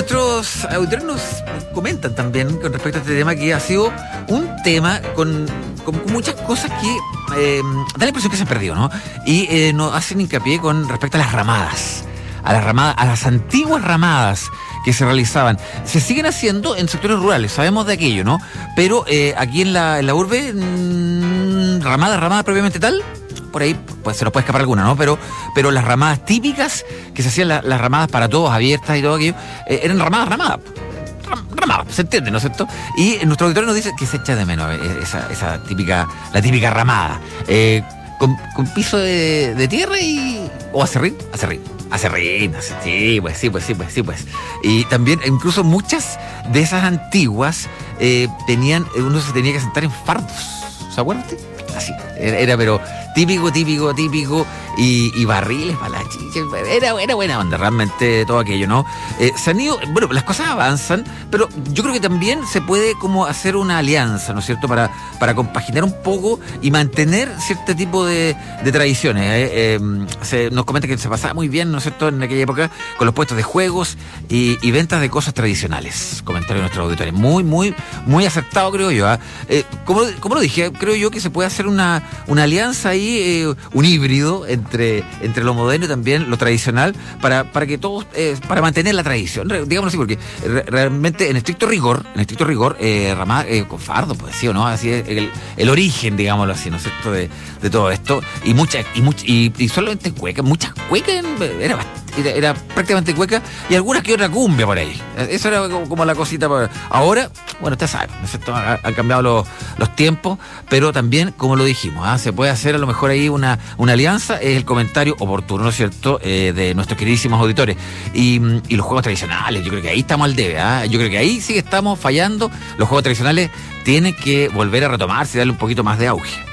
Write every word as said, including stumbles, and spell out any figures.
nuestros auditores nos comentan también con respecto a este tema que ha sido un tema con, con muchas cosas que eh, da la impresión que se han perdido, ¿no? Y eh, nos hacen hincapié con respecto a las ramadas, a las ramadas, a las antiguas ramadas que se realizaban. Se siguen haciendo en sectores rurales, sabemos de aquello, ¿no? Pero eh, aquí en la, en la urbe, mmm, ramada, ramada propiamente tal, por ahí pues se nos puede escapar alguna, ¿no? Pero, pero las ramadas típicas que se hacían, la, las ramadas para todos, abiertas y todo aquello, eh, eran ramadas, ramadas. Ramadas, se entiende, ¿no es cierto? Y nuestro auditorio nos dice que se echa de menos esa, esa típica, la típica ramada. Eh, con, con piso de, de tierra y. O acerrín, acerrín. Acerrín, sí, pues sí, pues sí, pues sí, pues. Y también, incluso muchas de esas antiguas eh, tenían, uno se tenía que sentar en fardos. ¿Se acuerdan? Así, era, era pero típico, típico, típico, y, y barriles para la chicha, era, era buena onda realmente todo aquello, ¿no? Eh, se han ido, bueno, las cosas avanzan, pero yo creo que también se puede como hacer una alianza, ¿no es cierto?, para, para compaginar un poco y mantener cierto tipo de, de tradiciones. Eh, eh, se, nos comenta que se pasaba muy bien, ¿no es cierto?, en aquella época, con los puestos de juegos y, y ventas de cosas tradicionales. Comentario de nuestros auditores, muy, muy, muy acertado, creo yo. ¿eh? Eh, como, como lo dije, creo yo que se puede hacer una, una alianza ahí, eh, un híbrido entre, entre lo moderno y también lo tradicional para, para que todos, eh, para mantener la tradición, digámoslo así, porque re, realmente en estricto rigor, en estricto rigor, eh, ramada, eh, con fardo, pues sí o no, así es el, el origen, digámoslo así, ¿no es cierto?, de, de todo esto, y muchas, y, much, y, y solamente cuecas, muchas cuecas, era, era, era prácticamente cueca, y algunas que otra cumbia por ahí, eso era como, como la cosita. Para... Ahora, bueno, usted sabe, ¿no es cierto?, han, han cambiado los, los tiempos, pero también, como lo dijimos, ¿ah? Se puede hacer a lo mejor ahí una, una alianza, es el comentario oportuno, ¿no es cierto?, eh, de nuestros queridísimos auditores. Y, y los juegos tradicionales, yo creo que ahí estamos al debe, ¿ah? Yo creo que ahí sí que estamos fallando. Los juegos tradicionales tienen que volver a retomarse y darle un poquito más de auge.